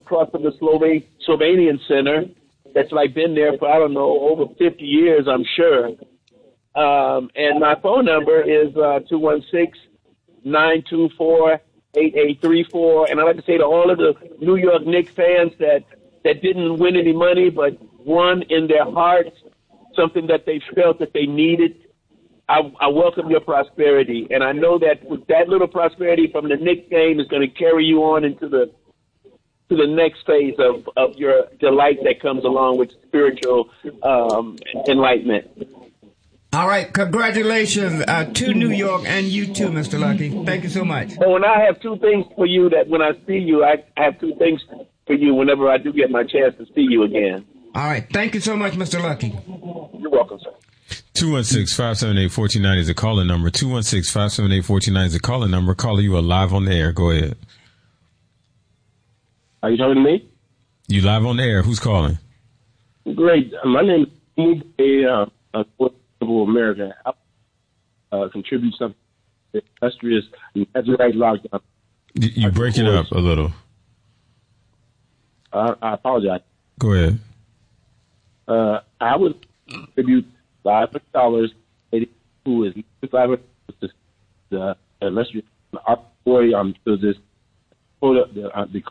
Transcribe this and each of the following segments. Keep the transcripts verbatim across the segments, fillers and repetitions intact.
across from the Slova- Slovenian Center. That's like been there for, I don't know, over fifty years, I'm sure. Um, and my phone number is uh, two one six, nine two four, eight eight three four. And I'd like to say to all of the New York Knicks fans that, that didn't win any money but won in their hearts something that they felt that they needed, I, I welcome your prosperity. And I know that with that little prosperity from the Knicks game is going to carry you on into the to the next phase of, of your delight that comes along with spiritual um, enlightenment. All right. Congratulations uh, to New York and you too, Mister Lucky. Thank you so much. Oh, and I have two things for you that when I see you, I have two things for you whenever I do get my chance to see you again. All right. Thank you so much, Mister Lucky. You're welcome, sir. two one six, five seven eight, one four nine zero is a calling number. two one six, five seven eight, one four nine zero is a calling number. Caller, you are live on the air. Go ahead. Are you talking to me? You live on the air. Who's calling? Great. My name is a uh, of America. I uh, contribute something to illustrious Nazarite lockdown. You're breaking up a little. Uh, I apologize. Go ahead. Uh, I would contribute five hundred dollars. Who is five hundred dollars to the illustrious our story um to this quota the, uh, the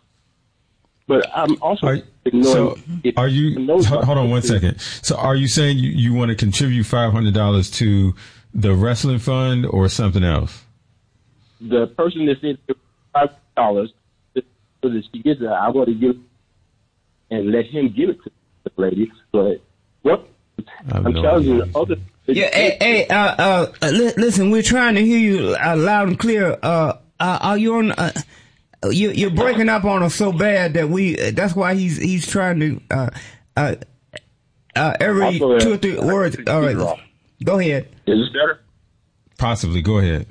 But I'm also are, so are you, hold on one second. So are you saying you, you want to contribute five hundred dollars to the wrestling fund or something else? The person that said five dollars so that she gets it, I want to give it and let him give it to the lady. But what I'm no telling idea. you, other Yeah, hey, hey uh, uh, li- listen, we're trying to hear you uh, loud and clear. Uh, uh, are you on? Uh, You, you're breaking up on us so bad that we. That's why he's he's trying to. Uh, uh, uh, every Also, two or three words. All right, go ahead. Is this better? Possibly. Go ahead.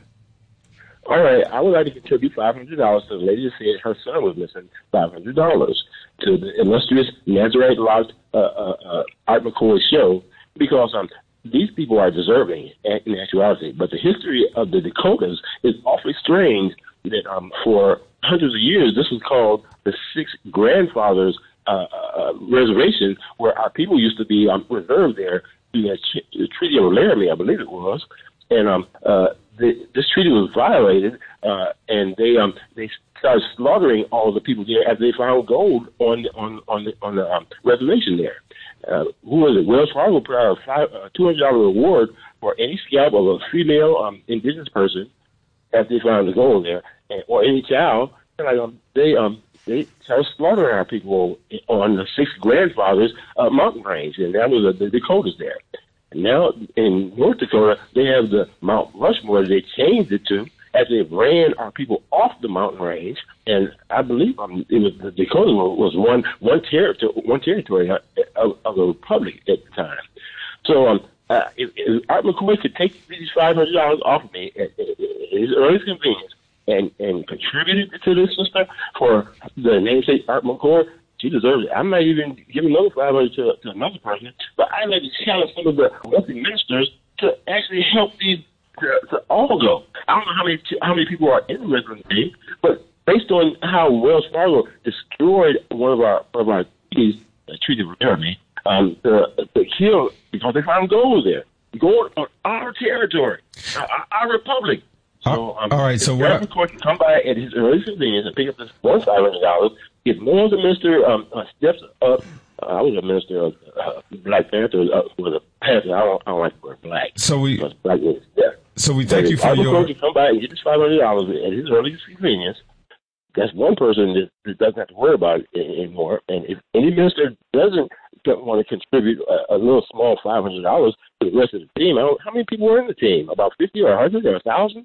All right. I would like to contribute five hundred dollars to the lady that said her son was missing five hundred dollars to the illustrious Nazarite Lodge uh, uh, uh, Art McCoy show because um these people are deserving in actuality, but the history of the Dakotas is awfully strange. That um for hundreds of years, this was called the Six Grandfathers uh, uh, Reservation, where our people used to be um, reserved there through the, ch- the Treaty of Laramie, I believe it was. And um, uh, the, this treaty was violated, uh, and they um, they started slaughtering all the people there as they found gold on on on the on the um, reservation there. Uh, who was it? Wells Fargo put out a five, uh, two hundred dollar reward for any scalp of a female um, indigenous person after they found the gold there, and, or any child. Like, um, they um they started slaughtering our people on the Six Grandfathers uh, mountain range, and that was uh, the Dakotas there. And now in North Dakota, they have the Mount Rushmore. They changed it to as they ran our people off the mountain range, and I believe um, it was the Dakota was one one territory one territory of, of the republic at the time. So um. Uh, if, if Art McCoy could take these five hundred dollars off of me at, at, at his earliest convenience and, and contribute it to this sister for the namesake Art McCoy, she deserves it. I'm not even giving another five hundred dollars to, to another person, but I like to challenge some of the wealthy ministers to actually help these to, to all go. I don't know how many how many people are in the wrestling team, but based on how Wells Fargo destroyed one of our one of our treaties, the Treaty of Laramie, um, to, to kill because they found gold there, gold on our territory, our, our republic. So, um, all right. So what? McCoy can come by at his early convenience and pick up this one five hundred dollars. If more of the minister um, uh, steps up, uh, I was a minister of uh, Black Panther, uh, was a pastor. I don't, I don't like the word black. So we. Black means death. So we thank so you for your. McCoy can come by and get this five hundred dollars at his earliest convenience. That's one person that, that doesn't have to worry about it anymore. And if any minister doesn't want to contribute a, a little small five hundred dollars to the rest of the team, I don't, how many people are in the team? About fifty or a hundred or a thousand?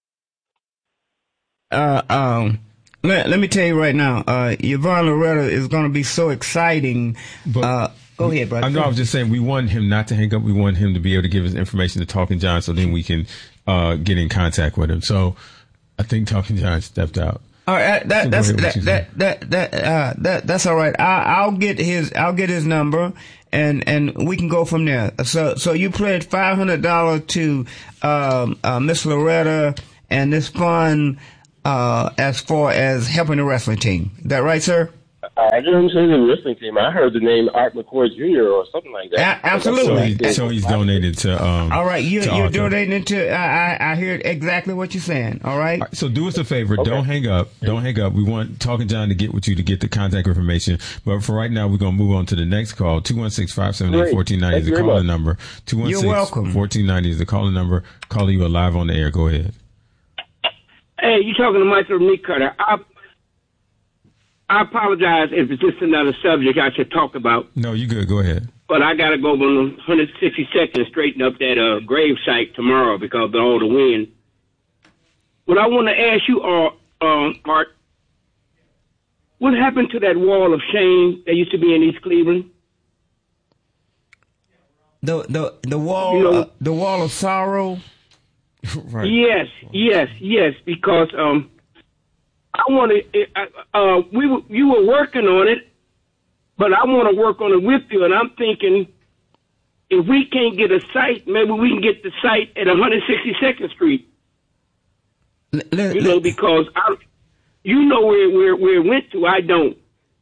Uh, um, let, let me tell you right now, uh, Yvonne Loretta is going to be so exciting. But uh, go ahead, brother. I know. I was just saying we want him not to hang up. We want him to be able to give his information to Talking John, so then we can uh, get in contact with him. So I think Talking John stepped out. All right, that, so that's that, that that that uh, that that's all right. I, I'll get his I'll get his number and and we can go from there. So so you pledged five hundred dollars to um, uh, Miss Loretta and this fund uh, as far as helping the wrestling team. Is that right, sir? I just heard him listening to him. I heard the name Art McCoy Junior or something like that. A- absolutely. So, he, so he's donated to. Um, All right, you, to you're Arthur. donating to. I, I I hear exactly what you're saying. All right. All right, so do us a favor. Okay. Don't hang up. Don't hang up. We want Talking John to get with you to get the contact information. But for right now, we're going to move on to the next call. two one six, five seven eight, one four nine zero is the calling number. two one six, one four nine zero is the calling number. Calling you live on the air. Go ahead. Hey, you talking to Michael Meat Cutter. I, I apologize if it's just another subject I should talk about. No, you good. Go ahead. But I got to go on one hundred sixty-second and straighten up that uh, grave site tomorrow because of all the wind. What I want to ask you, uh, uh, Art, what happened to that wall of shame that used to be in East Cleveland? The the the wall You know- uh, the wall of sorrow. Right. Yes, yes, yes. Because um, I want to. Uh, we were, you were working on it, but I want to work on it with you. And I'm thinking, if we can't get a site, maybe we can get the site at one hundred sixty-second Street. L- l- You know, because I, you know where where where it went to. I don't.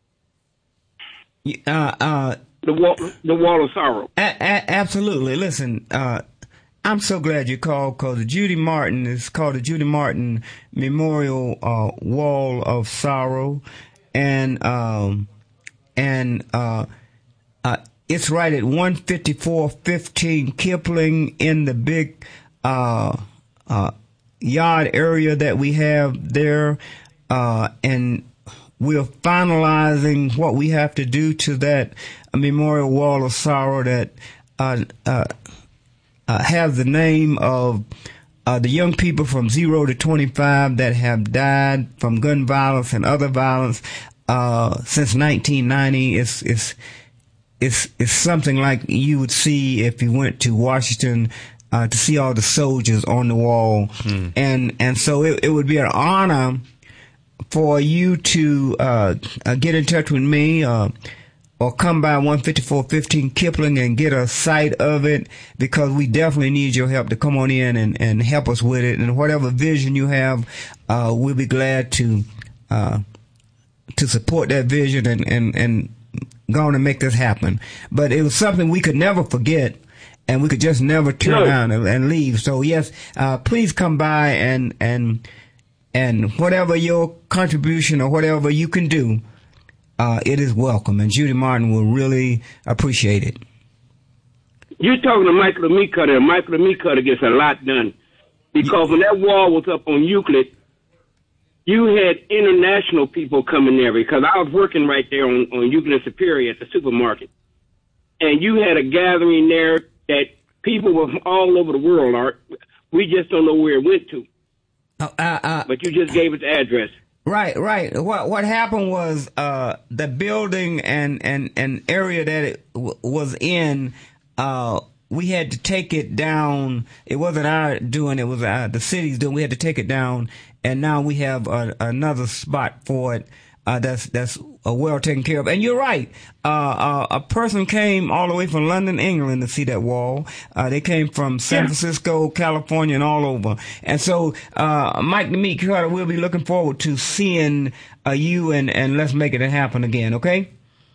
uh, uh, The wall, the wall of sorrow. a- a- absolutely. Listen, uh, I'm so glad you called because Judy Martin is called the Judy Martin Memorial uh, Wall of Sorrow, and um, and uh, uh, it's right at one fifty-four fifteen Kipling in the big uh, uh, yard area that we have there, uh, and we're finalizing what we have to do to that memorial wall of sorrow that uh, uh, uh, has the name of uh, the young people from zero to twenty-five that have died from gun violence and other violence uh, since nineteen ninety. It's it's it's it's something like you would see if you went to Washington uh, to see all the soldiers on the wall, hmm. and and so it, it would be an honor for you to uh, uh, get in touch with me uh, or come by one fifty-four fifteen Kipling and get a sight of it, because we definitely need your help to come on in and, and help us with it. And whatever vision you have, uh, we'll be glad to uh, to support that vision and, and, and go on and make this happen. But it was something we could never forget, and we could just never turn No. around and, and leave. So yes, uh, please come by and and and whatever your contribution or whatever you can do, uh, it is welcome. And Judy Martin will really appreciate it. You're talking to Michael the Meat Cutter, and Michael the Meat Cutter gets a lot done. Because when that wall was up on Euclid, you had international people coming there, because I was working right there on, on Euclid and Superior at the supermarket. And you had a gathering there that people were from all over the world are. We just don't know where it went to. Uh, uh, uh, But you just gave us the address. Right, right. What what happened was uh, the building and, and, and area that it w- was in, uh, we had to take it down. It wasn't our doing, it was uh, the city's doing. We had to take it down, and now we have uh, another spot for it uh, that's that's uh, well taken care of. And you're right. Uh, uh, a person came all the way from London, England to see that wall. Uh, they came from San Yeah. Francisco, California, and all over. And so, uh, Mike the Meat Cutter, we'll be looking forward to seeing uh, you, and, and let's make it happen again, okay?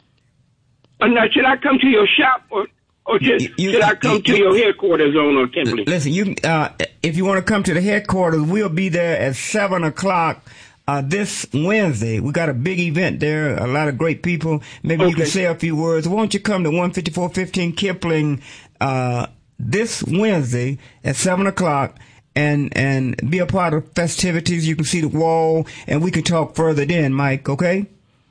Uh, now, should I come to your shop, or, or should, You- you- should I come you- to you- your headquarters on uh, Kempley? Listen, you uh, if you want to come to the headquarters, we'll be there at seven o'clock uh, this Wednesday. We got a big event there, a lot of great people. Maybe you can Okay. say a few words. Won't you come to one fifty-four fifteen Kipling uh, this Wednesday at seven o'clock and and be a part of festivities? You can see the wall, and we can talk further then, Mike. Okay?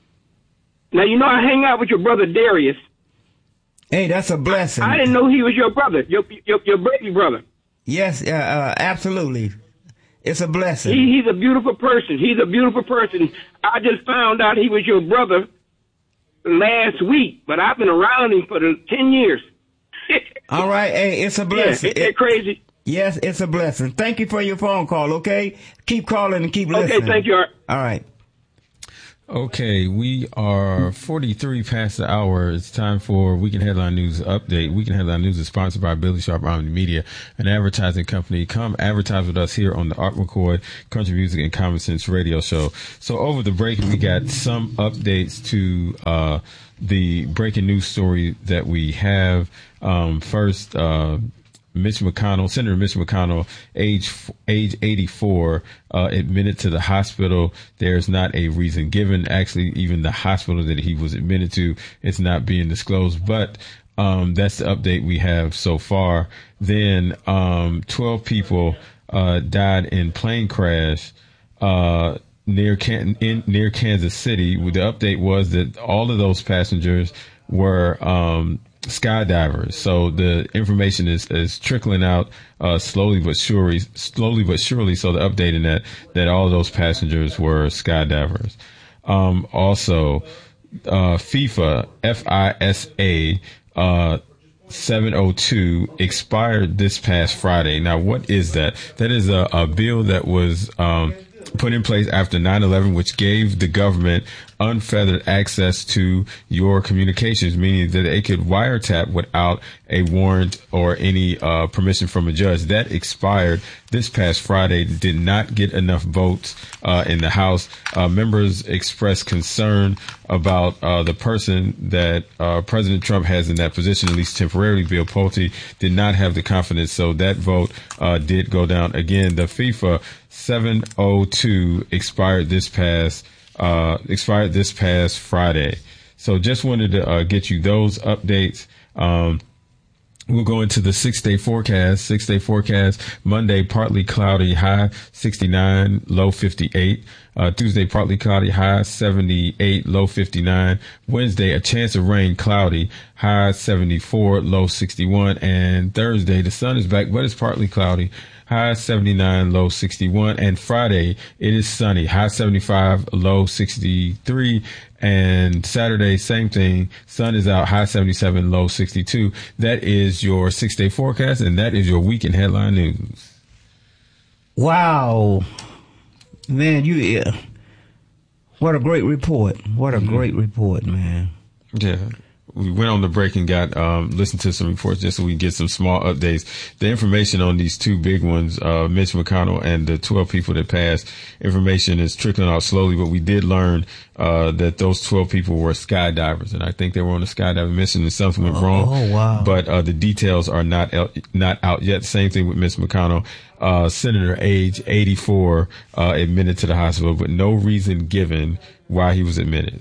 Now, you know I hang out with your brother Darius. Hey, that's a blessing. I didn't know he was your brother, your your, your baby brother. Yes, uh, uh, absolutely. It's a blessing. He, he's a beautiful person. He's a beautiful person. I just found out he was your brother last week, but I've been around him for the ten years. All right, hey, it's a Yeah, blessing. isn't that crazy? Yes, it's a blessing. Thank you for your phone call, okay? Keep calling and keep listening. Okay, thank you, Art. All right. Okay, we are forty-three past the hour. It's time for Weekend Headline News Update. Weekend Headline News is sponsored by Billy Sharp Omni Media, an advertising company. Come advertise with us here on the Art McCoy Country Music and Common Sense Radio Show. So over the break, we got some updates to uh, the breaking news story that we have. Um, first, uh, Mitch McConnell, Senator Mitch McConnell, age age eighty-four, uh, admitted to the hospital. There's not a reason given. Actually, even the hospital that he was admitted to, it's not being disclosed. But um, that's the update we have so far. Then um, twelve people uh, died in plane crash uh, near Can- in, near Kansas City. The update was that all of those passengers were um, skydivers. So the information is, is trickling out uh, slowly but surely, slowly but surely. So the update in that that all of those passengers were skydivers. Um, also, uh, FIFA F I S A uh, seven oh two expired this past Friday. Now, what is that? That is a, a bill that was um, put in place after nine eleven, which gave the government unfettered access to your communications, meaning that they could wiretap without a warrant or any uh, permission from a judge. That expired this past Friday, did not get enough votes uh, in the House. Uh, members expressed concern about uh, the person that uh, President Trump has in that position, at least temporarily. Bill Pulte did not have the confidence, so that vote uh, did go down. Again, the FIFA seven oh two expired this past uh expired this past Friday. So just wanted to uh, get you those updates. Um We'll go into the six-day forecast. Six-day forecast, Monday, partly cloudy, high sixty-nine, low fifty-eight. Uh, Tuesday, partly cloudy, high seventy-eight, low fifty-nine. Wednesday, a chance of rain, cloudy, high seventy-four, low sixty-one. And Thursday, the sun is back, but it's partly cloudy, high seventy-nine, low sixty-one. And Friday, it is sunny, high seventy-five, low sixty-three. And Saturday, same thing. Sun is out, high seventy-seven, low sixty-two. That is your six-day forecast, and that is your weekend headline news. Wow. Man, you, yeah. What a great report. What a mm-hmm. great report, man. Yeah. We went on the break and got um listened to some reports just so we can get some small updates. The information on these two big ones, uh Mitch McConnell and the twelve people that passed, information is trickling out slowly, but we did learn uh that those twelve people were skydivers, and I think they were on a skydiving mission and something went wrong. Oh, wow. But uh the details are not out, not out yet. Same thing with Mitch McConnell. Uh Senator, age eighty-four, uh admitted to the hospital, but no reason given why he was admitted.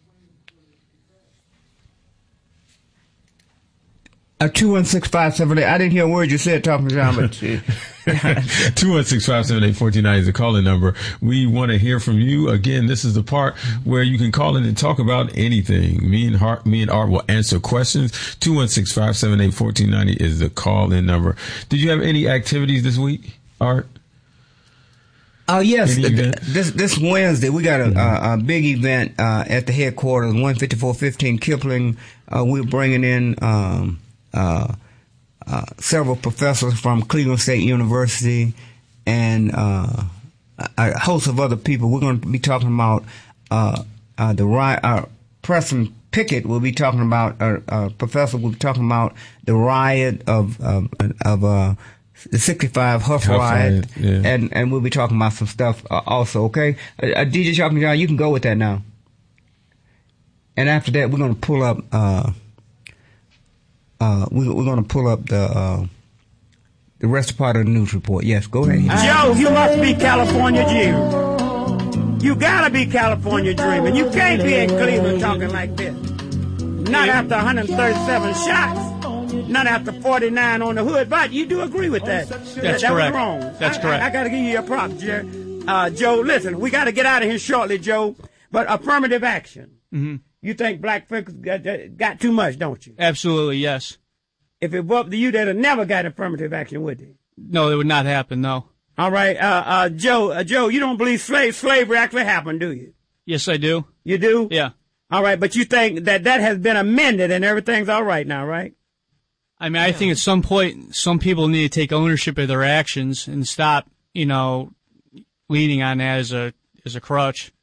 Uh, two one six five seven eight. I didn't hear a word you said, talking John, but two one six five seven eight one four nine is the calling number. We want to hear from you. Again, this is the part where you can call in and talk about anything. Me and Hart, me and Art will answer questions. two one six five seven eight one four nine zero is the call in number. Did you have any activities this week, Art? Oh, uh, yes. Th- this this Wednesday, we got a, mm-hmm. a, a big event uh, at the headquarters, one fifty-four fifteen Kipling. Uh, we're bringing in um, uh, uh, several professors from Cleveland State University and uh, a host of other people. We're going to be talking about uh, uh, the riot. Uh, Preston Pickett will be talking about, uh, uh, professor will be talking about the riot of of, of uh, the sixty-five Huff, Huff riot, riot yeah. and and we'll be talking about some stuff uh, also. Okay, uh, uh, D J Sharpton John, you can go with that now. And after that, we're going to pull up. Uh, uh, we, we're going to pull up the uh, the rest of part of the news report. Yes, go ahead. Joe, you must be California dreaming. You gotta be California dreaming. You can't be in Cleveland talking like this. Not after one hundred thirty-seven shots. Not after forty-nine on the hood, but you do agree with that. That's that, that correct. Was wrong. That's I, correct. I, I got to give you your props, Jerry. Uh, Joe, listen, we got to get out of here shortly, Joe. But affirmative action. Mm-hmm. You think black folks got, got too much, don't you? Absolutely, yes. If it were up to you, they'd have never got affirmative action, would they? No, it would not happen, no. All right, uh, uh, Joe, uh, Joe, you don't believe slave slavery actually happened, do you? Yes, I do. You do? Yeah. All right, but you think that that has been amended and everything's all right now, right? I mean, I think at some point, some people need to take ownership of their actions and stop, you know, leaning on that as a as a crutch.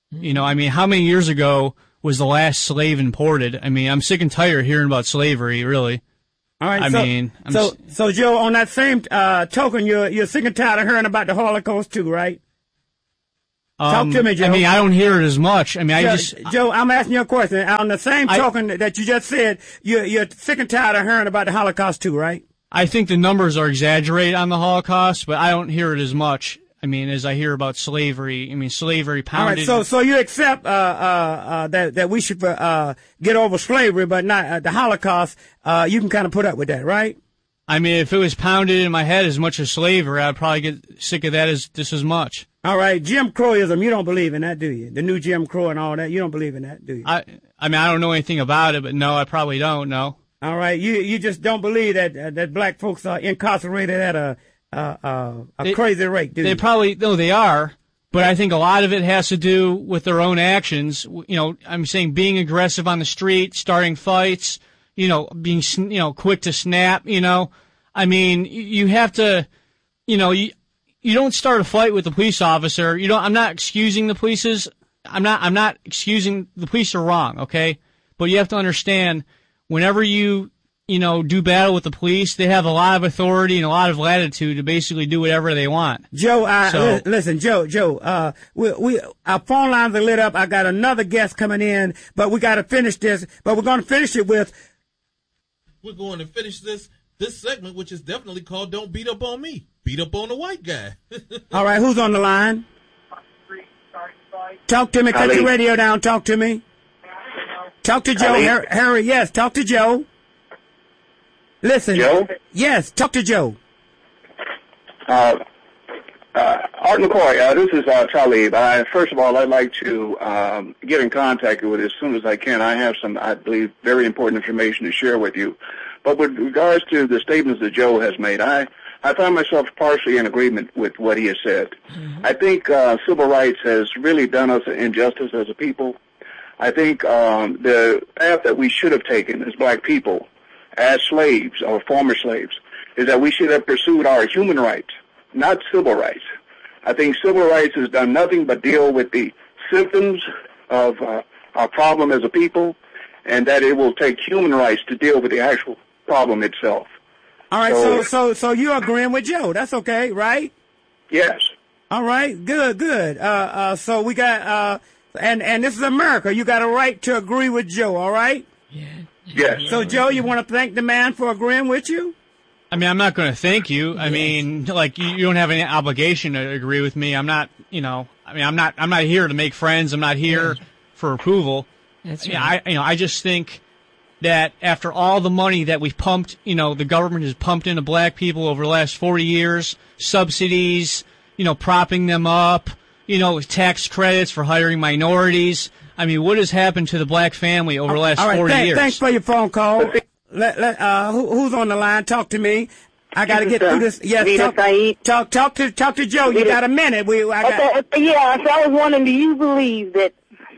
You know, I mean, how many years ago was the last slave imported? I mean, I'm sick and tired of hearing about slavery, really. All right. I so, mean, I'm so, s- so Joe, on that same uh, token, you're you're sick and tired of hearing about the Holocaust too, right? Um, Talk to me, Joe. I mean, I don't hear it as much. I mean, I Joe, just... Joe, I'm asking you a question. On the same I, token that you just said, you're, you're sick and tired of hearing about the Holocaust too, right? I think the numbers are exaggerated on the Holocaust, but I don't hear it as much. I mean, as I hear about slavery. I mean, slavery pounded... All right, so so you accept uh, uh, uh, that that we should uh, get over slavery, but not uh, the Holocaust. Uh, you can kind of put up with that, right? I mean, if it was pounded in my head as much as slavery, I'd probably get sick of that as just as much. All right, Jim Crowism, you don't believe in that, do you? The new Jim Crow and all that, you don't believe in that, do you? I I mean, I don't know anything about it, but no, I probably don't, no. All right, you you just don't believe that uh, that black folks are incarcerated at a uh, uh, a they, crazy rate, do they you? They probably, no, they are, but I think a lot of it has to do with their own actions. You know, I'm saying being aggressive on the street, starting fights, you know, being, you know, quick to snap, you know. I mean, you have to, you know, you, you don't start a fight with the police officer. You don't, I'm not excusing the police's, I'm not, I'm not excusing, the police are wrong, okay? But you have to understand, whenever you, you know, do battle with the police, they have a lot of authority and a lot of latitude to basically do whatever they want. Joe, I, so, li- listen, Joe, Joe, uh, we, we, our phone lines are lit up. I got another guest coming in, but we got to finish this, but we're going to finish it with. We're going to finish this. This segment, which is definitely called Don't Beat Up on Me. Beat up on the white guy. All right, who's on the line? Talk to me. Cut your radio down. Talk to me. Talk to Joe. Harry, Harry, yes, talk to Joe. Listen. Joe? Yes, talk to Joe. Uh, uh, Art McCoy, uh, this is uh, Talib. I, first of all, I'd like to um, get in contact with you as soon as I can. I have some, I believe, very important information to share with you. But with regards to the statements that Joe has made, I, I find myself partially in agreement with what he has said. Mm-hmm. I think uh, civil rights has really done us an injustice as a people. I think um, the path that we should have taken as black people, as slaves or former slaves, is that we should have pursued our human rights, not civil rights. I think civil rights has done nothing but deal with the symptoms of uh, our problem as a people, and that it will take human rights to deal with the actual problem itself. All right, so so so, so you're agreeing with Joe. That's okay, right? Yes. All right, good, good. Uh, uh, so we got, uh, and and this is America. You got a right to agree with Joe. All right? Yeah. Yes. So Joe, you want to thank the man for agreeing with you? I mean, I'm not going to thank you. I yes. mean, like you, you don't have any obligation to agree with me. I'm not, you know. I mean, I'm not. I'm not here to make friends. I'm not here yeah. for approval. That's right. I, you know, I just think that after all the money that we've pumped, you know, the government has pumped into black people over the last forty years, subsidies, you know, propping them up, you know, tax credits for hiring minorities. I mean, what has happened to the black family over the last all right, forty th- years? Thanks for your phone call. Let, let, uh, who, who's on the line? Talk to me. I got to get through this. Yes, talk, talk, talk to, talk to Joe. You got a minute. We, I got. Okay, yeah, so I was wondering, do you believe that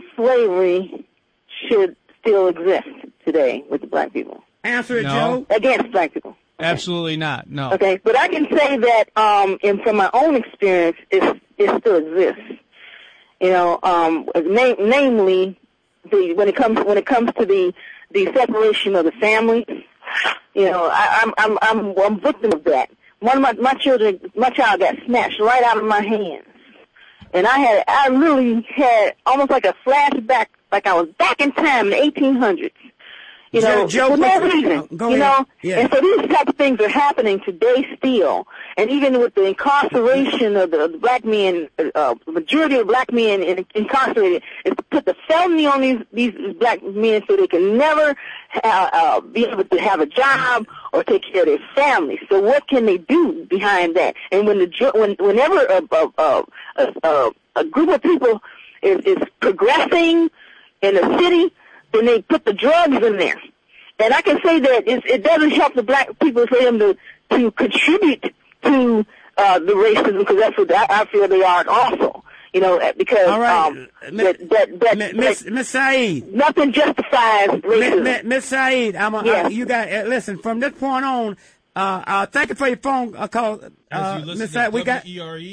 slavery should still exist today with the black people? Answer it, no. Joe. Against black people. Okay. Absolutely not. No. Okay, but I can say that, um, and from my own experience, it it still exists. You know, um, na- namely, the when it comes when it comes to the the separation of the family. You know, I, I'm I'm I'm I'm a victim of that. One of my my children, my child got snatched right out of my hands, and I had I really had almost like a flashback, like I was back in time in the eighteen hundreds. You know, Joe, for no reason, go you know, yeah. and so these type of things are happening today still, and even with the incarceration of the, the black men, uh, the majority of black men in, incarcerated, is to put the felony on these these black men so they can never uh, uh, be able to have a job or take care of their families. So what can they do behind that? And when the when whenever a a, a, a, a group of people is, is progressing in a city, then they put the drugs in there. And I can say that it, it doesn't help the black people for them to, to contribute to uh, the racism, because that's what I, I feel they are also. You know, because all right. um, that, that, that, Miss Miss Saeed, nothing justifies racism. Miss Saeed, I'm a, yes. uh, you got uh, listen from this point on. Uh, uh, thank you for your phone uh, call, uh, Miss Saeed. We got W E R E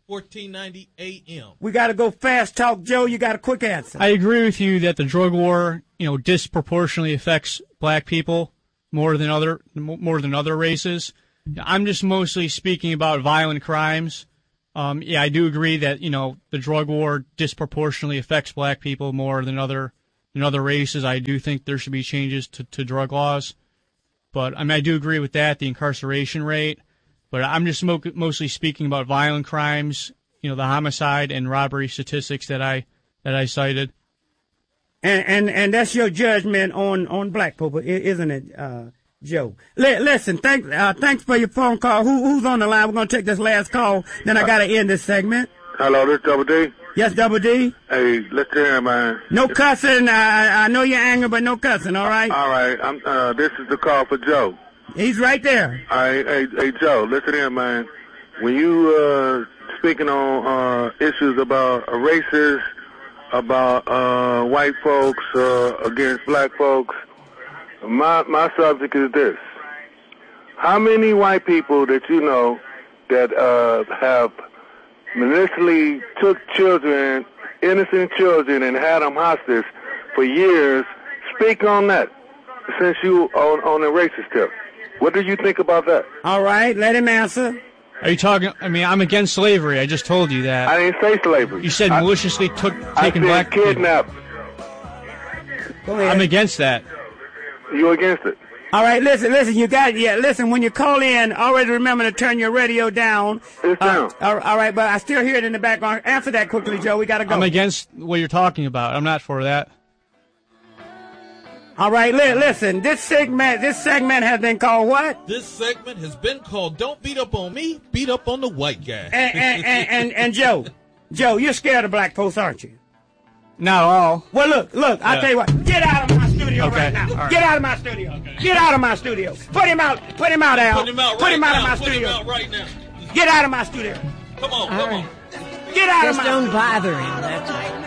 fourteen ninety A M. We got to go fast. Talk, Joe. You got a quick answer. I agree with you that the drug war, you know, disproportionately affects black people more than other more than other races. I'm just mostly speaking about violent crimes. Um, yeah, I do agree that, you know, the drug war disproportionately affects black people more than other than other races. I do think there should be changes to, to drug laws. But, I mean, I do agree with that, the incarceration rate. But I'm just mo- mostly speaking about violent crimes, you know, the homicide and robbery statistics that I that I cited. And and, and that's your judgment on, on black people, isn't it, uh, Joe? L- listen, thank, uh, thanks for your phone call. Who, who's on the line? We're going to take this last call, then I got to end this segment. Hello, this is Double D. Yes, Double D. Hey, listen here, man. No cussing. I, I know you're angry, but no cussing, all right? All right. I'm, uh, this is the call for Joe. He's right there. All right. Hey, hey, Joe, listen here, man. When you uh, speaking on uh, issues about uh, races, about uh, white folks uh, against black folks, my my subject is this. How many white people that you know that uh, have maliciously took children, innocent children, and had them hostage for years, speak on that, since you on, on a racist tip? What do you think about that? All right, let him answer. Are you talking, I mean, I'm against slavery. I just told you that. I didn't say slavery. You said I, maliciously took I taking said black kidnapped. Go ahead. I'm against that. You against it? All right, listen, listen, you got, yeah, listen, when you call in, always remember to turn your radio down. It's down. Uh, all, all right, but I still hear it in the background. Answer that quickly, Joe. We got to go. I'm against what you're talking about. I'm not for that. All right, li- listen, this segment, this segment has been called what? This segment has been called Don't Beat Up on Me, Beat Up on the White Guy. And, and, and, and, and Joe, Joe, you're scared of black folks, aren't you? Not at all. Well, look, look, I'll Yeah. tell you what. Get out of my studio Okay. right now. All right. Get out of my studio. Okay. Get out of my studio. Put him out. Put him out, Al. Put him out Put right him out now. of my Put studio. him out right now. Get out of my studio. Come on, All come right. on. Get out Just of my don't bother him. That's right.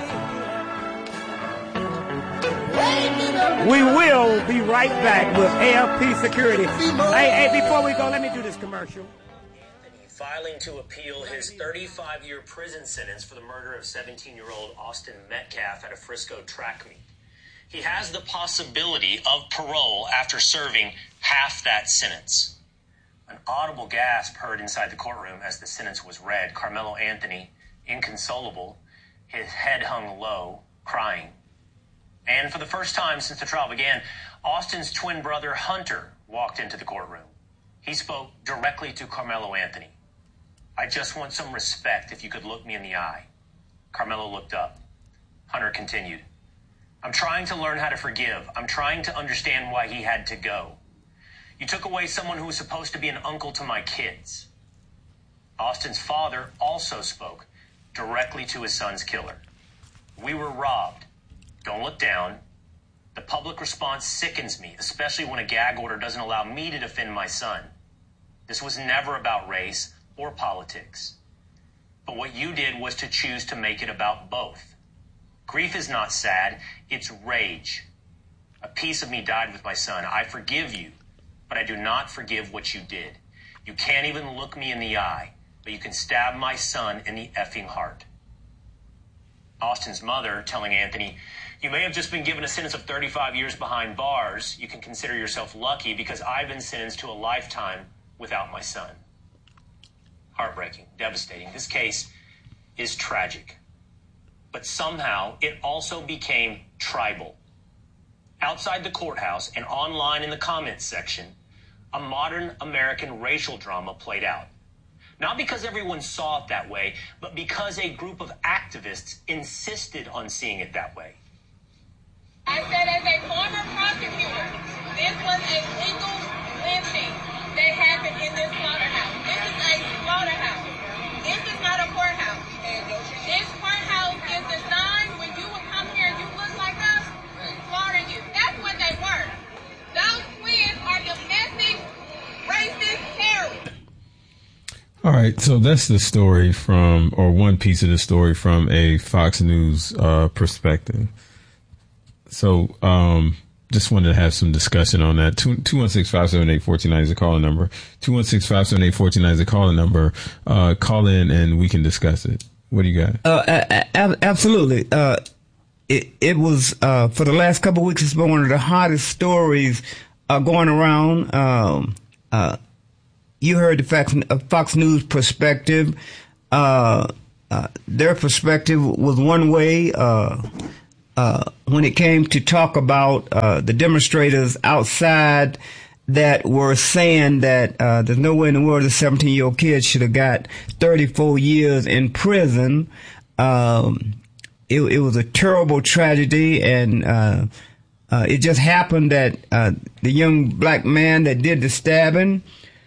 We will be right back with A F P Security. Hey, hey, before we go, let me do this commercial. Filing to appeal his thirty-five-year prison sentence for the murder of seventeen-year-old Austin Metcalf at a Frisco track meet. He has the possibility of parole after serving half that sentence. An audible gasp heard inside the courtroom as the sentence was read. Carmelo Anthony, inconsolable, his head hung low, crying. And for the first time since the trial began, Austin's twin brother Hunter walked into the courtroom. He spoke directly to Carmelo Anthony. "I just want some respect if you could look me in the eye." Carmelo looked up. Hunter continued, "I'm trying to learn how to forgive. I'm trying to understand why he had to go. You took away someone who was supposed to be an uncle to my kids." Austin's father also spoke directly to his son's killer. "We were robbed. Don't look down. The public response sickens me, especially when a gag order doesn't allow me to defend my son. This was never about race or politics. But what you did was to choose to make it about both. Grief is not sad, it's rage. A piece of me died with my son. I forgive you, but I do not forgive what you did. You can't even look me in the eye, but you can stab my son in the effing heart." Austin's mother telling Anthony, "You may have just been given a sentence of thirty-five years behind bars. You can consider yourself lucky because I've been sentenced to a lifetime without my son." Heartbreaking, devastating. This case is tragic. But somehow it also became tribal. Outside the courthouse and online in the comments section, a modern American racial drama played out. Not because everyone saw it that way, but because a group of activists insisted on seeing it that way. I said, as a former prosecutor, this was a legal lynching that happened in this slaughterhouse. This is a slaughterhouse. This is not a courthouse. This courthouse is designed when you will come here and you look like us, slaughter you. That's what they were. Those twins are domestic racist terrorists. All right, so that's the story from, or one piece of the story from a Fox News uh, perspective. So um, just wanted to have some discussion on that. two one six, five seven eight, one four nine zero is the calling number. two one six, five seven eight, one four nine zero is the calling number. Uh, call in and we can discuss it. What do you got? Uh, a- a- absolutely. Uh, it, it was, uh, for the last couple of weeks, it's been one of the hottest stories, uh, going around. Um, uh, you heard the Fox, uh, Fox News perspective. Uh, uh, their perspective was one way, uh, uh, when it came to talk about, uh, the demonstrators outside that were saying that uh, there's no way in the world a seventeen-year-old kid should have got thirty-four years in prison. Um, it, it was a terrible tragedy, and uh, uh, it just happened that uh, the young black man that did the stabbing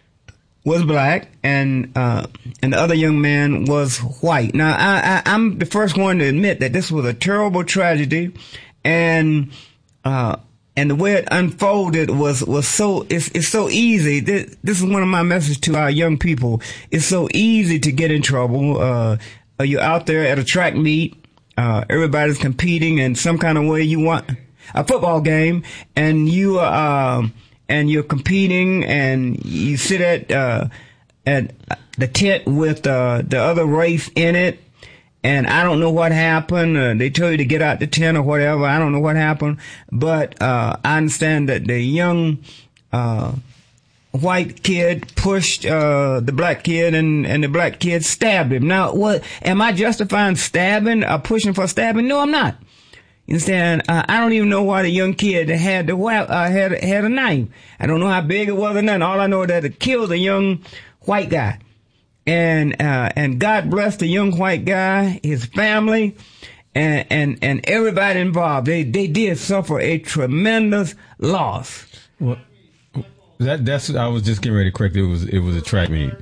was black, and uh, and the other young man was white. Now, I, I, I'm the first one to admit that this was a terrible tragedy, and uh, And the way it unfolded was, was so, it's, it's so easy. This, this is one of my messages to our young people. It's so easy to get in trouble. Uh, you're out there at a track meet. Uh, everybody's competing in some kind of way you want a football game, and you, uh, and you're competing, and you sit at, uh, at the tent with, uh, the other race in it. And I don't know what happened. Uh, they told you to get out the tent or whatever. I don't know what happened. But uh I understand that the young uh white kid pushed uh the black kid, and, and the black kid stabbed him. Now, what am I justifying stabbing or pushing for stabbing? No, I'm not. You understand? Uh, I don't even know why the young kid had the uh, had had a knife. I don't know how big it was or nothing. All I know is that it killed a young white guy. And, uh, and God bless the young white guy, his family, and, and, and everybody involved. They, they did suffer a tremendous loss. Well, that, that's, I was just getting ready to correct it. It was, it was a track meet.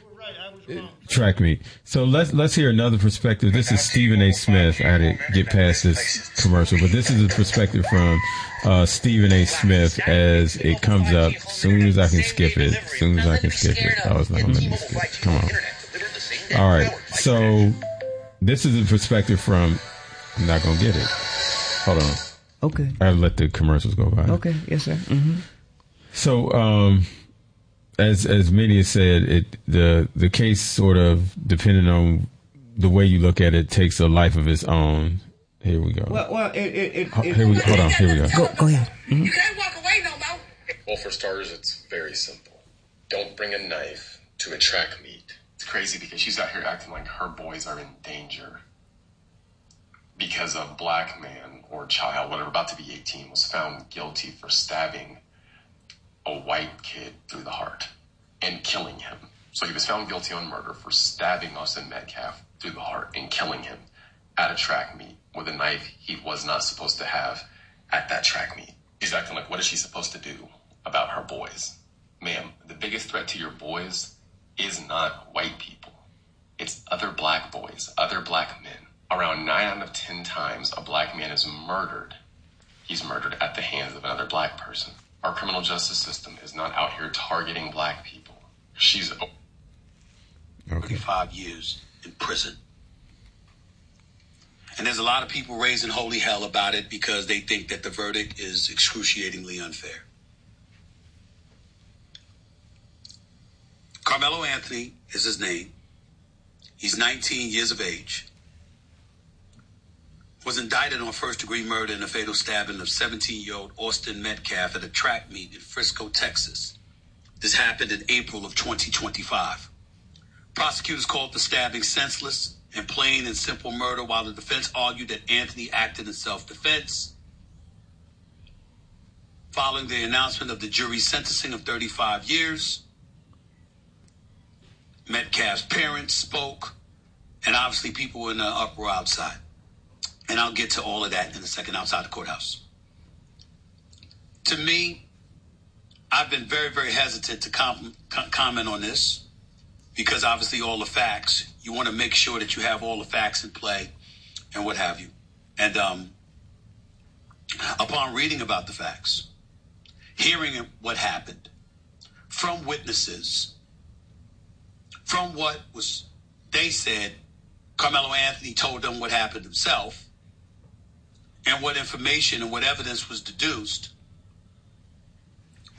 Track meet. So let's, let's hear another perspective. This is Stephen A. Smith. I had to get past this commercial, but this is a perspective from, uh, Stephen A. Smith as it comes up. As soon as I can skip it. As soon as I can skip it. I was not going to let me skip it. Come on. All right. So this is a perspective from, I'm not going to get it. Hold on. Okay. I'll let the commercials go by. Okay. Yes, sir. Mm-hmm. So, um, As as many have said, it the the case sort of, depending on the way you look at it, takes a life of its own. Here we go. Well, well, it, it, it, it here we go. Hold on. Here we go. Go, go ahead. Mm-hmm. You can't walk away no more. Well, for starters, it's very simple. Don't bring a knife to a track meet. It's crazy because she's out here acting like her boys are in danger because a black man or child, whatever, about to be eighteen, was found guilty for stabbing a white kid through the heart and killing him. So he was found guilty on murder for stabbing Austin Metcalf through the heart and killing him at a track meet with a knife he was not supposed to have at that track meet. He's acting like, what is she supposed to do about her boys? Ma'am, the biggest threat to your boys is not white people. It's other black boys, other black men. Around nine out of ten times a black man is murdered, he's murdered at the hands of another black person. Our criminal justice system is not out here targeting black people. She's okay. Five years in prison. And there's a lot of people raising holy hell about it because they think that the verdict is excruciatingly unfair. Carmelo Anthony is his name. He's nineteen years of age. Was indicted on first-degree murder in a fatal stabbing of seventeen-year-old Austin Metcalf at a track meet in Frisco, Texas. This happened in April of twenty twenty-five. Prosecutors called the stabbing senseless and plain and simple murder, while the defense argued that Anthony acted in self-defense. Following the announcement of the jury's sentencing of thirty-five years, Metcalf's parents spoke, and obviously people were in the uproar outside. And I'll get to all of that in a second outside the courthouse. To me, I've been very, very hesitant to com- com- comment on this because obviously all the facts, you want to make sure that you have all the facts in play and what have you. And um, upon reading about the facts, hearing what happened from witnesses, from what was they said, Carmelo Anthony told them what happened himself, and what information and what evidence was deduced,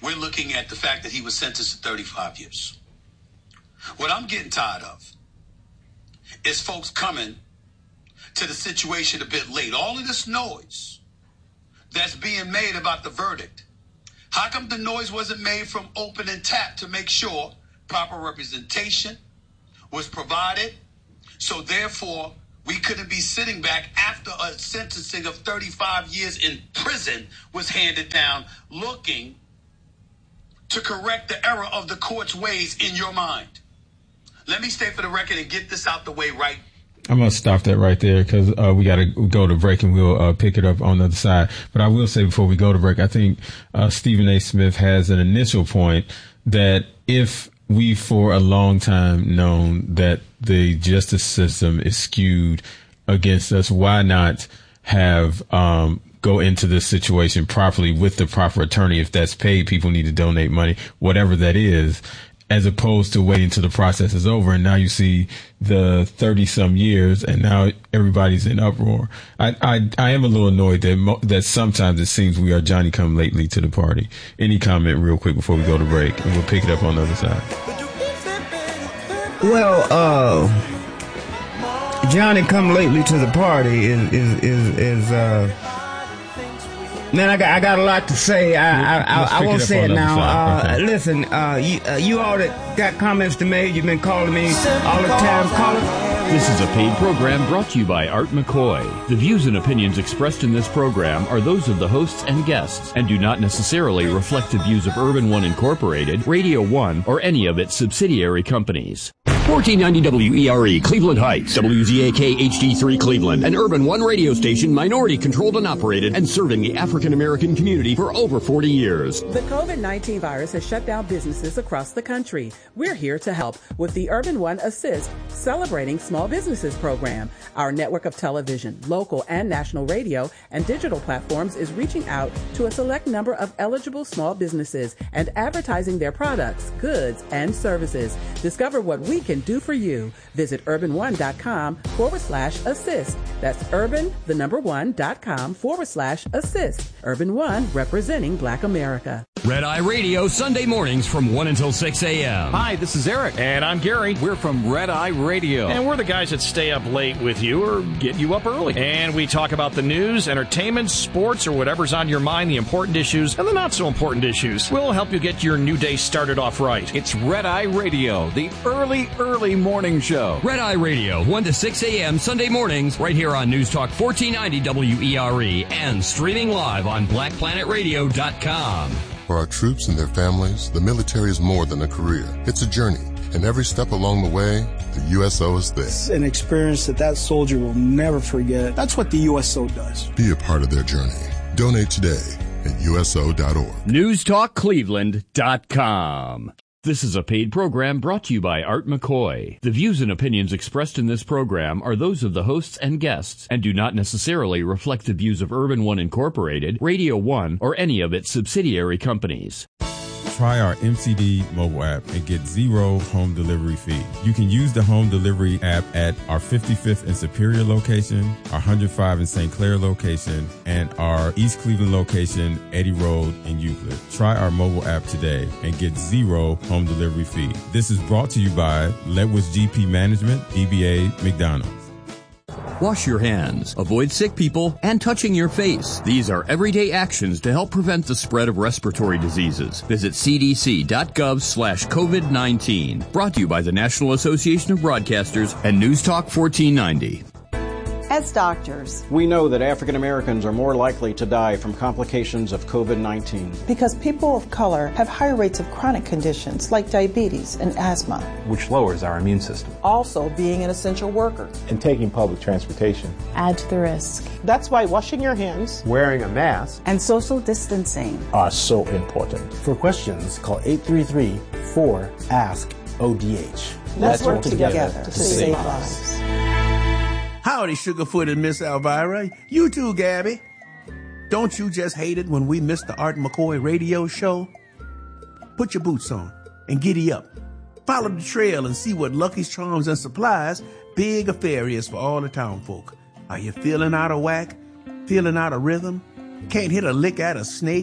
we're looking at the fact that he was sentenced to thirty-five years. What I'm getting tired of is folks coming to the situation a bit late. All of this noise that's being made about the verdict. How come the noise wasn't made from open and tap to make sure proper representation was provided? So therefore, we couldn't be sitting back after a sentencing of thirty-five years in prison was handed down, looking to correct the error of the court's ways in your mind. Let me stay for the record and get this out the way right. I'm going to stop that right there because uh, we got to go to break and we'll uh, pick it up on the other side. But I will say before we go to break, I think uh, Stephen A. Smith has an initial point that if we for a long time known that the justice system is skewed against us, why not have um, go into this situation properly with the proper attorney? If that's paid, people need to donate money, whatever that is, as opposed to waiting till the process is over. And now you see the thirty some years and now everybody's in uproar. I, I, I am a little annoyed that, mo- that sometimes it seems we are Johnny come lately to the party. Any comment real quick before we go to break and we'll pick it up on the other side. Well, uh, Johnny come lately to the party is, is, is, is, uh, man, I got, I got a lot to say. I, I, I, I won't say it now. Uh, okay. Listen, uh, you, uh, you all that got comments to make, you've been calling me all the time. Call it. This is a paid program brought to you by Art McCoy. The views and opinions expressed in this program are those of the hosts and guests and do not necessarily reflect the views of Urban One Incorporated, Radio One, or any of its subsidiary companies. fourteen ninety W E R E, Cleveland Heights, W Z A K H D three Cleveland, an Urban One radio station minority controlled and operated and serving the African American community for over forty years. The COVID nineteen virus has shut down businesses across the country. We're here to help with the Urban One Assist Celebrating Small Businesses program. Our network of television, local and national radio, and digital platforms is reaching out to a select number of eligible small businesses and advertising their products, goods, and services. Discover what we can do for you. Visit urban one dot com forward slash assist. That's urban, the number one, dot com forward slash assist. Urban One, representing Black America. Red Eye Radio, Sunday mornings from one until six a.m. Hi, this is Eric. And I'm Gary. We're from Red Eye Radio. And we're the guys that stay up late with you or get you up early. And we talk about the news, entertainment, sports, or whatever's on your mind, the important issues and the not so important issues. We'll help you get your new day started off right. It's Red Eye Radio, the early, early morning show. Red Eye Radio, one to six a.m. Sunday mornings, right here on News Talk fourteen ninety W E R E and streaming live on black planet radio dot com. For our troops and their families, the military is more than a career. It's a journey, and every step along the way, the U S O is there. It's an experience that that soldier will never forget. That's what the U S O does. Be a part of their journey. Donate today at U S O dot org. News Talk Cleveland dot com. This is a paid program brought to you by Art McCoy. The views and opinions expressed in this program are those of the hosts and guests and do not necessarily reflect the views of Urban One Incorporated, Radio One, or any of its subsidiary companies. Try our M C D mobile app and get zero home delivery fee. You can use the home delivery app at our fifty-fifth and Superior location, our one hundred five in Saint Clair location, and our East Cleveland location, Eddy Road in Euclid. Try our mobile app today and get zero home delivery fee. This is brought to you by Ledwidge G P Management, D B A McDonald's. Wash your hands, avoid sick people, and touching your face. These are everyday actions to help prevent the spread of respiratory diseases. Visit c d c dot gov slash covid nineteen. Brought to you by the National Association of Broadcasters and News Talk fourteen ninety. As doctors, we know that African Americans are more likely to die from complications of covid nineteen. Because people of color have higher rates of chronic conditions like diabetes and asthma, which lowers our immune system. Also, being an essential worker and taking public transportation add to the risk. That's why washing your hands, wearing a mask, and social distancing are so important. For questions, call eight three three, four, ask, O D H. Let's, Let's work, work together, together to, to save, save lives. lives. Howdy, Sugarfoot and Miss Elvira. You too, Gabby. Don't you just hate it when we miss the Art McCoy radio show? Put your boots on and giddy up. Follow the trail and see what Lucky's Charms and Supplies big affair is for all the town folk. Are you feeling out of whack? Feeling out of rhythm? Can't hit a lick at a snake?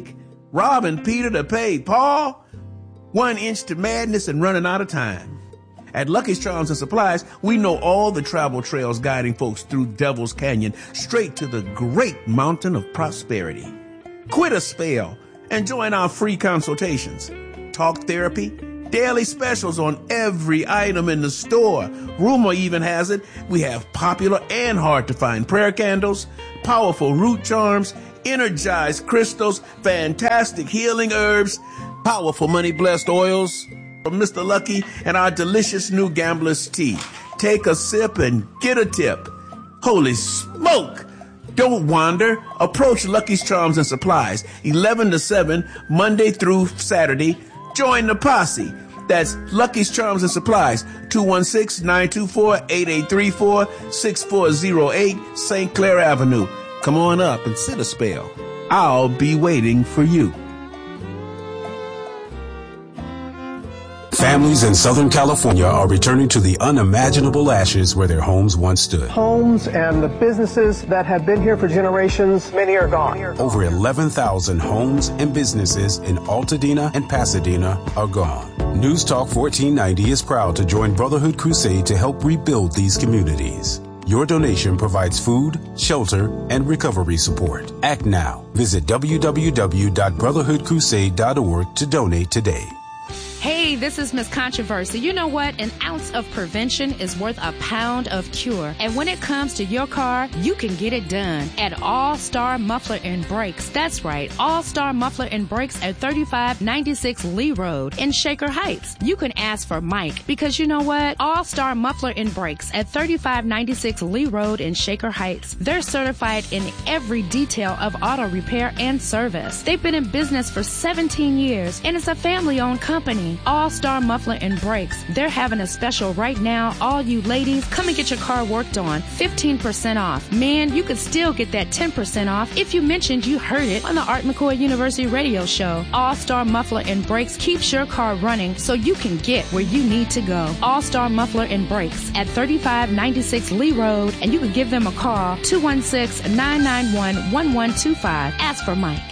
robbing Peter to pay Paul. One inch to madness and running out of time. At Lucky's Charms and Supplies, we know all the travel trails guiding folks through Devil's Canyon straight to the great mountain of prosperity. Quit a spell and join our free consultations. Talk therapy, daily specials on every item in the store. Rumor even has it we have popular and hard to find prayer candles, powerful root charms, energized crystals, fantastic healing herbs, powerful money blessed oils from Mister Lucky, and our delicious new Gambler's Tea. Take a sip and get a tip. Holy smoke! Don't wander. Approach Lucky's Charms and Supplies, eleven to seven, Monday through Saturday. Join the posse. That's Lucky's Charms and Supplies, two one six, nine two four, eight eight three four, six four zero eight, Saint Clair Avenue. Come on up and sit a spell. I'll be waiting for you. Families in Southern California are returning to the unimaginable ashes where their homes once stood. Homes and the businesses that have been here for generations, many are gone. Over eleven thousand homes and businesses in Altadena and Pasadena are gone. News Talk fourteen ninety is proud to join Brotherhood Crusade to help rebuild these communities. Your donation provides food, shelter, and recovery support. Act now. Visit w w w dot brotherhood crusade dot org to donate today. Hey, this is Miss Controversy. You know what? An ounce of prevention is worth a pound of cure. And when it comes to your car, you can get it done at All Star Muffler and Brakes. That's right, All Star Muffler and Brakes at thirty-five ninety-six Lee Road in Shaker Heights. You can ask for Mike because you know what? All Star Muffler and Brakes at thirty-five ninety-six Lee Road in Shaker Heights. They're certified in every detail of auto repair and service. They've been in business for seventeen years and it's a family-owned company. All Star Muffler and Brakes. They're having a special right now. All you ladies, come and get your car worked on. fifteen percent off. Man, you could still get that ten percent off if you mentioned you heard it on the Art McCoy University radio show. All Star Muffler and Brakes keeps your car running so you can get where you need to go. All Star Muffler and Brakes at thirty-five ninety-six Lee Road, and you can give them a call, two one six, nine nine one, one one two five. Ask for Mike.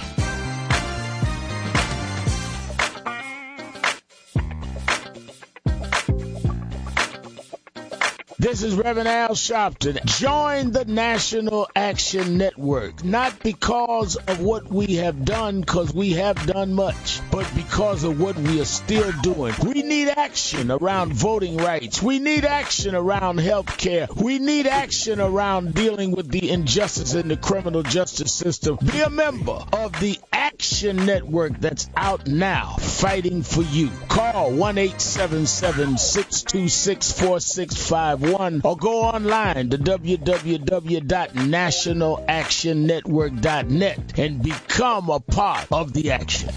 This is Reverend Al Sharpton. Join the National Action Network, not because of what we have done, because we have done much, but because of what we are still doing. We need action around voting rights. We need action around health care. We need action around dealing with the injustice in the criminal justice system. Be a member of the Action Network that's out now, fighting for you. Call one eight seven seven, six two six, four six five one. Or go online to w w w dot national action network dot net and become a part of the action.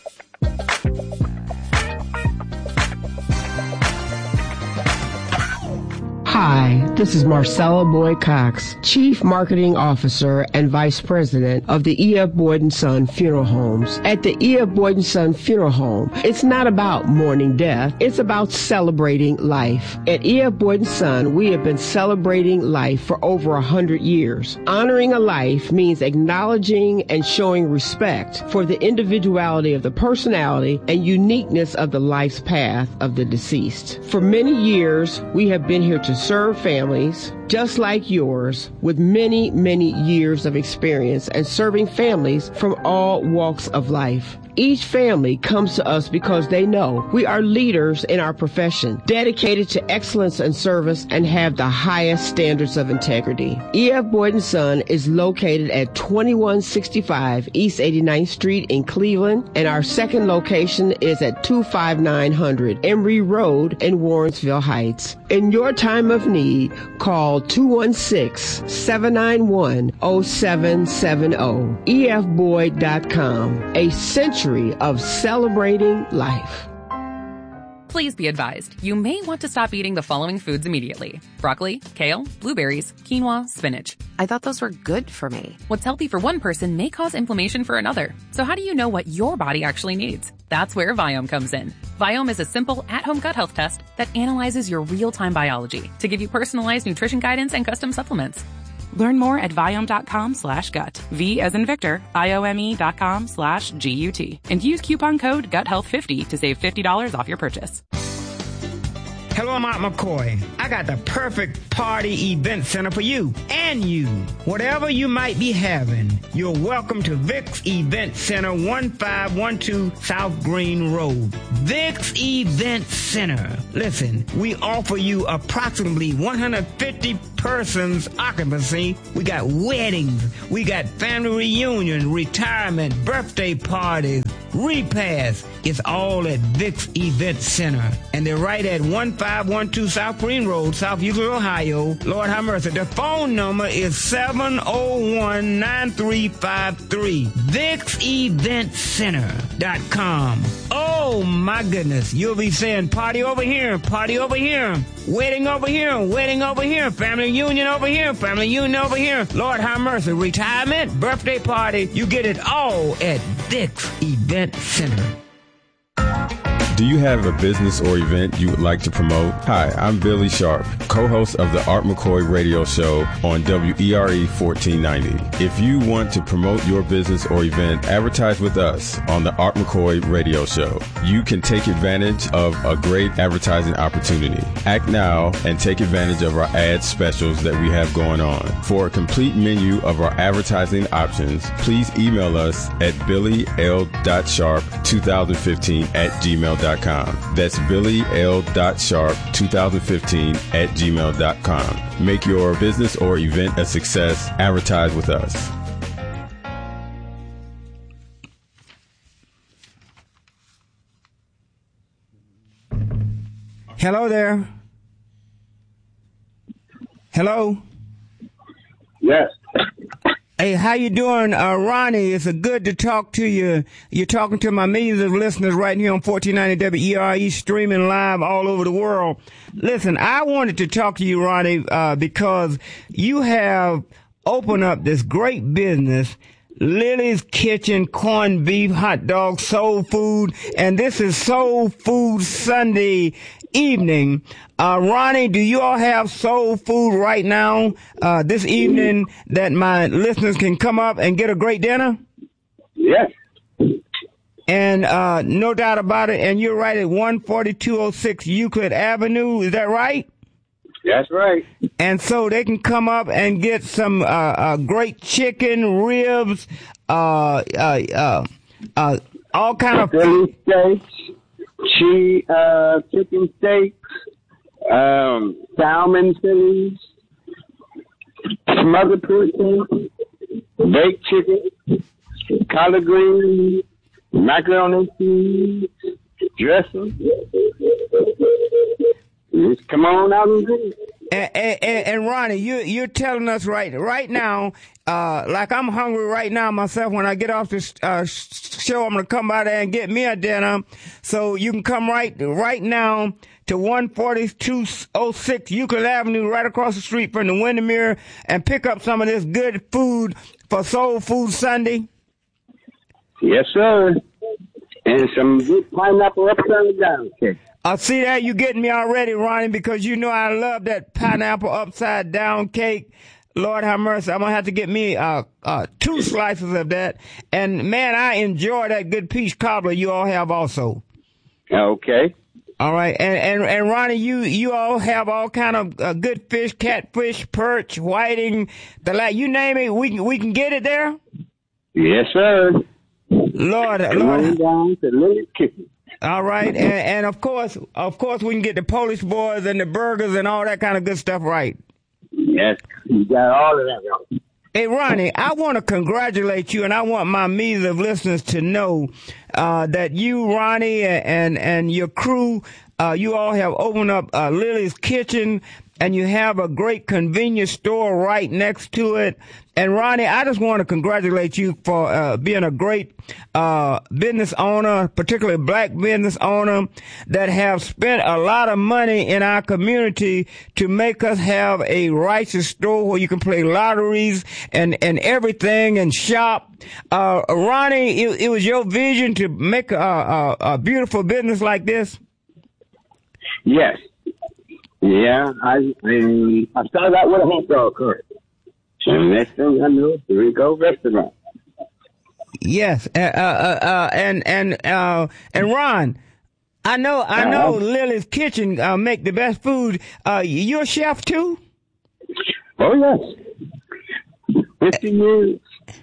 Hi, this is Marcella Boyd Cox, Chief Marketing Officer and Vice President of the E F. Boyd and Son Funeral Homes. At the E F. Boyd and Son Funeral Home, it's not about mourning death, it's about celebrating life. At E F. Boyd and Son, we have been celebrating life for over a hundred years. Honoring a life means acknowledging and showing respect for the individuality of the personality and uniqueness of the life's path of the deceased. For many years, we have been here to serve families just like yours with many, many years of experience and serving families from all walks of life. Each family comes to us because they know we are leaders in our profession, dedicated to excellence and service, and have the highest standards of integrity. E F. Boyd and Son is located at twenty-one sixty-five East eighty-ninth Street in Cleveland, and our second location is at two five nine hundred Emory Road in Warrensville Heights. In your time of need, call two one six, seven nine one, zero seven seven zero. E F Boyd dot com. A century of celebrating life. Please be advised, you may want to stop eating the following foods immediately. Broccoli, kale, blueberries, quinoa, spinach. I thought those were good for me. What's healthy for one person may cause inflammation for another. So how do you know what your body actually needs? That's where Viome comes in. Viome is a simple at-home gut health test that analyzes your real-time biology to give you personalized nutrition guidance and custom supplements. Learn more at Viome.com slash gut. V as in Victor, I-O-M-E dot com slash G-U-T. And use coupon code gut health fifty to save fifty dollars off your purchase. Hello, I'm Art McCoy. I got the perfect party event center for you and you. Whatever you might be having, you're welcome to Vic's Event Center, one five one two South Green Road. Vic's Event Center. Listen, we offer you approximately one hundred fifty persons occupancy. We got weddings. We got family reunion, retirement, birthday parties, repast. It's all at Vic's Event Center. And they're right at one five one two South Green Road, South Euclid, Ohio. Lord have mercy. The phone number is seven oh one, nine three five three. Vic's Event Center dot com. Oh, my goodness. You'll be saying party over here, party over here, wedding over here, wedding over here, family reunion over here, family reunion over here. Lord have mercy. Retirement, birthday party, you get it all at Vic's Event Center. Do you have a business or event you would like to promote? Hi, I'm Billy Sharp, co-host of the Art McCoy Radio Show on W E R E fourteen ninety. If you want to promote your business or event, advertise with us on the Art McCoy Radio Show. You can take advantage of a great advertising opportunity. Act now and take advantage of our ad specials that we have going on. For a complete menu of our advertising options, please email us at billy l dot sharp twenty fifteen at gmail dot com. That's billy l dot sharp twenty fifteen at gmail dot com. Make your business or event a success. Advertise with us. Hello there. Hello. Yes. Hey, how you doing, uh, Ronnie? It's a good to talk to you. You're talking to my millions of listeners right here on fourteen ninety W E R E, streaming live all over the world. Listen, I wanted to talk to you, Ronnie, uh, because you have opened up this great business, Lily's Kitchen, corned beef, hot dog, soul food, and this is Soul Food Sunday evening. Uh, Ronnie, do you all have soul food right now, uh, this evening that my listeners can come up and get a great dinner? Yes. And, uh, no doubt about it. And you're right at one forty-two oh six Euclid Avenue. Is that right? That's right. And so they can come up and get some, uh, uh, great chicken, ribs, uh, uh, uh, uh, all kind of Philly steaks, cheese, uh, chicken steaks, um, salmon fillets, smothered pork, baked chicken, collard greens, macaroni and cheese, dressing. Just come on out and get it. And, and, and Ronnie, you, you're telling us right right now, uh, like I'm hungry right now myself. When I get off this uh, show, I'm going to come by there and get me a dinner. So you can come right right now to one forty-two oh six Euclid Avenue, right across the street from the Windermere, and pick up some of this good food for Soul Food Sunday. Yes, sir. And some good pineapple upside down cake. I see that you getting me already, Ronnie, because you know I love that pineapple upside down cake. Lord have mercy. I'm going to have to get me uh, uh, two slices of that. And, man, I enjoy that good peach cobbler you all have also. Okay. All right. And, and, and Ronnie, you, you all have all kind of uh, good fish, catfish, perch, whiting, the like. You name it, we can, we can get it there? Yes, sir. Lord, Come Lord. on down to Lily's Kitchen. All right, and, and of course, of course, we can get the Polish boys and the burgers and all that kind of good stuff right. Yes, you got all of that right. Hey, Ronnie, I want to congratulate you, and I want my millions of listeners to know uh, that you, Ronnie, and and, and your crew, uh, you all have opened up uh, Lily's Kitchen, and you have a great convenience store right next to it. And Ronnie, I just want to congratulate you for uh, being a great uh business owner, particularly black business owner, that have spent a lot of money in our community to make us have a righteous store where you can play lotteries and, and everything and shop. Uh, Ronnie, it, it was your vision to make a, a, a beautiful business like this? Yes. Yeah, I I, I started out with a hot dog cart. And the next thing I know, here we go, restaurant. Yes, uh, uh, uh, and and uh, and Ron, I know I know uh, Lily's Kitchen uh, make the best food. Uh, you a chef too? Oh yes, fifty years.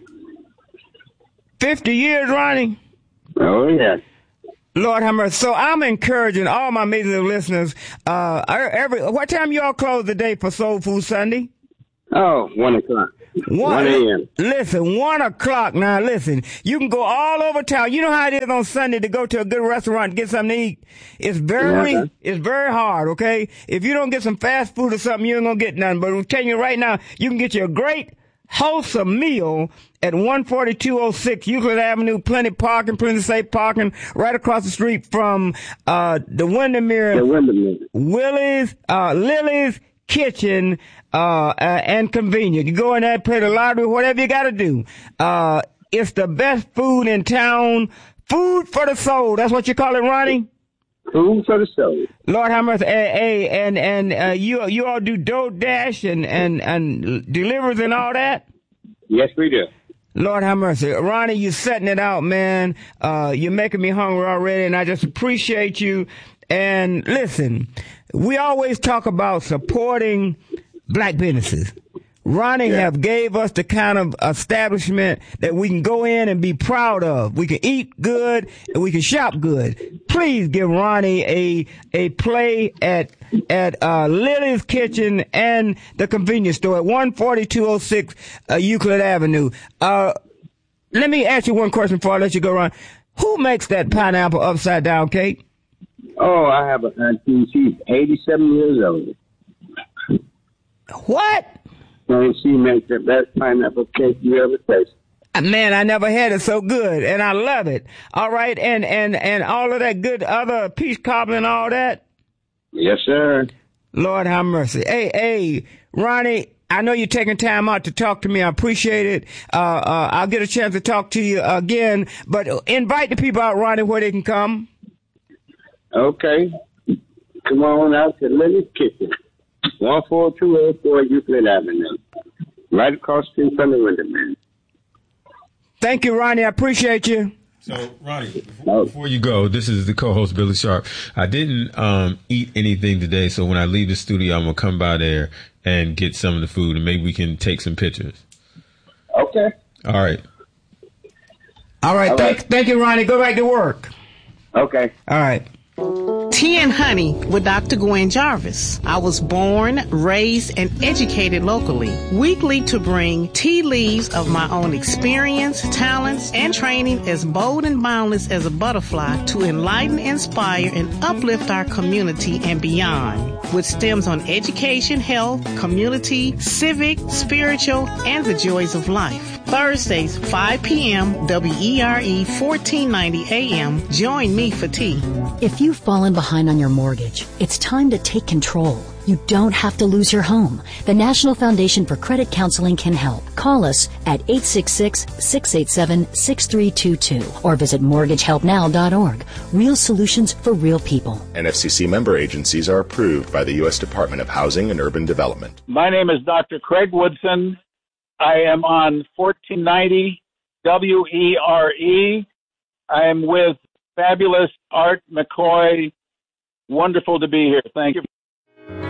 Fifty years, Ronnie. Oh yes. Lord have mercy. So I'm encouraging all my amazing listeners. Uh, every what time y'all close the day for Soul Food Sunday? Oh, one o'clock. One a.m. Listen, one o'clock. Now, listen, you can go all over town. You know how it is on Sunday to go to a good restaurant and get something to eat. It's very, yeah. it's very hard. Okay, if you don't get some fast food or something, you ain't gonna get nothing. But I'm telling you right now, you can get you a great, wholesome meal at one forty-two oh six Euclid Avenue. Plenty parking, plenty safe parking, right across the street from uh the Windermere, the Windermere. Willie's, uh, Lily's Kitchen. Uh, uh, and convenient. You go in there, play the lottery, whatever you gotta do. Uh, it's the best food in town. Food for the soul. That's what you call it, Ronnie? Food for the soul. Lord have mercy. Hey, and, and, uh, you, you all do DoorDash and, and, and delivers and all that? Yes, we do. Lord have mercy. Ronnie, you're setting it out, man. Uh, you're making me hungry already, and I just appreciate you. And listen, we always talk about supporting black businesses. Ronnie yeah. have gave us the kind of establishment that we can go in and be proud of. We can eat good and we can shop good. Please give Ronnie a a play at at uh, Lily's Kitchen and the convenience store at one forty-two oh six uh, Euclid Avenue. Uh, let me ask you one question before I let you go, Ron. Who makes that pineapple upside down cake? Oh, I have a auntie. She's eighty-seven years old. What? And she makes the best pineapple cake you ever tasted. Man, I never had it so good, and I love it. All right, and and and all of that good other peach cobbler and all that. Yes, sir. Lord have mercy. Hey, hey, Ronnie, I know you're taking time out to talk to me. I appreciate it. Uh, uh, I'll get a chance to talk to you again, but invite the people out, Ronnie, where they can come. Okay. Come on out to Lily's Kitchen. one four two oh four Euclid Avenue. Right across the street from the Windermere. Thank you, Ronnie. I appreciate you. So, Ronnie, before, before you go, this is the co-host, Billy Sharp. I didn't um, eat anything today, so when I leave the studio, I'm going to come by there and get some of the food, and maybe we can take some pictures. Okay. All right. All right. All thank, right. thank you, Ronnie. Go back to work. Okay. All right. Tea and Honey with Doctor Gwen Jarvis. I was born, raised, and educated locally. Weekly to bring tea leaves of my own experience, talents, and training as bold and boundless as a butterfly to enlighten, inspire, and uplift our community and beyond. With stems on education, health, community, civic, spiritual, and the joys of life. Thursdays, five p.m., W E R E, fourteen ninety A M. Join me for tea. If you've fallen behind on your mortgage, it's time to take control. You don't have to lose your home. The National Foundation for Credit Counseling can help. Call us at eight six six, six eight seven, six three two two or visit mortgage help now dot org. Real solutions for real people. N F C C member agencies are approved by the U S Department of Housing and Urban Development. My name is Doctor Craig Woodson. I am on fourteen ninety W E R E. I am with fabulous Art McCoy. Wonderful to be here. Thank you.